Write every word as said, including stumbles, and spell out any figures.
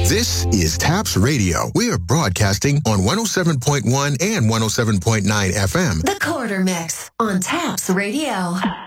This is TAPS Radio. We are broadcasting on one oh seven point one and one oh seven point nine F M. The Quarter Mix on TAPS Radio.